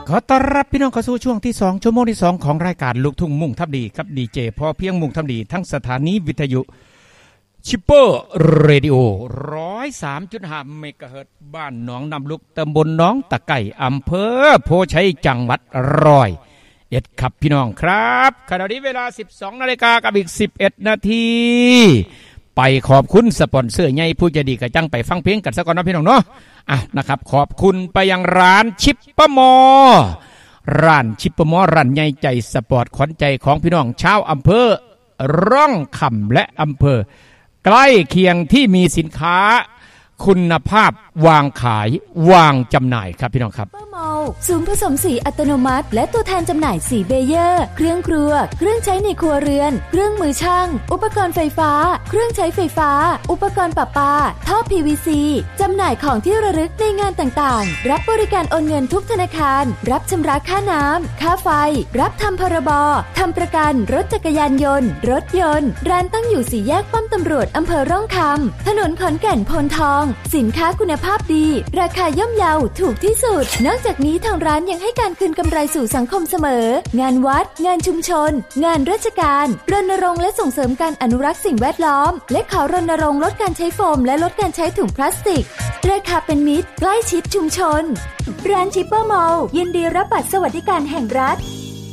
ขอต้อนรับพี่น้องเข้าสู่ช่วงที่2ชั่วโมงที่2ของรายการลูกทุ่งมุ่งทำดีกับดีเจพอเพียงมุ่งทำดีทั้งสถานีวิทยุชิปเปอร์เรดิโอ 103.5 เมกะเฮิรตซ์บ้านหนองนำลุกตำบลหนองตะไก่อำเภอโพชัยจังหวัด101ครับพี่น้องครับขณะนี้เวลา 12 นาฬิกากับอีก11 นาทีไปขอบคุณสปอนเซอร์ใหญ่ผู้ใจดีกระจังไปฟังเพลงกันซะก่อนนะพี่น้องเนาะนะครับขอบคุณไปยังร้านชิปปมอร้านชิปปมอร้านใหญ่ใจสปอร์ตขวัญใจของพี่น้องชาวอำเภอร่องคำและอำเภอใกล้เคียงที่มีสินค้าคุณภาพวางขายวางจำหน่ายครับพี่น้องครับเมาศูนย์ผสมสีอัตโนมัติและตัวแทนจำหน่ายสีเบเยอร์เครื่องครัวเครื่องใช้ในครัวเรือนเครื่องมือช่างอุปกรณ์ไฟฟ้าเครื่องใช้ไฟฟ้าอุปกรณ์ประปาท่อ PVC จำหน่ายของที่ระลึกในงานต่างๆรับบริการโอนเงินทุกธนาคารรับชำระค่าน้ำค่าไฟรับทำพรบทำประกันรถจักรยานยนต์รถยนต์ร้านตั้งอยู่4 แยกป้อมตำรวจอำเภอร่องคำถนนขอนแก่นโพนทองสินค้าคุณภาพดีราคาย่อมเยาถูกที่สุดนอกจากนี้ทางร้านยังให้การคืนกำไรสู่สังคมเสมองานวัดงานชุมชนงานราชการรณรงค์และส่งเสริมการอนุรักษ์สิ่งแวดล้อมและขอรณรงค์ลดการใช้โฟมและลดการใช้ถุงพลาสติกราคาเป็นมิตรใกล้ชิดชุมชนร้านชิปเปอร์มอลล์ยินดีรับบัตรสวัสดิการแห่งรัฐ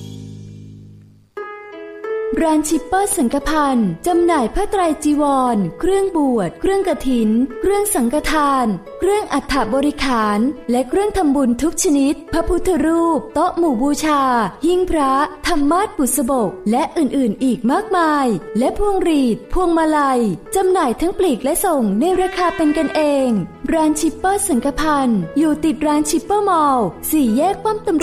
ร้านชิปเปอร์สังฆพันธ์จำหน่ายผ้าไตรจีวรเครื่องบวชเครื่องกฐินเครื่องสังฆทานเครื่องอัฐบริขารและเครื่องทำบุญทุกชนิดพระพุทธรูปโต๊ะหมู่บูชาหิ้งพระธรรมาสน์บุษบกและอื่นๆอีกมากมายและพวงหรีดพวงมาลัยจำหน่ายทั้งปลีกและส่งในราคาเป็นกันเองร้านชิปเปอร์สังฆพันธ์อยู่ติดร้านชิปเปอร์มอลล์4 แยกป้อมตำรวจ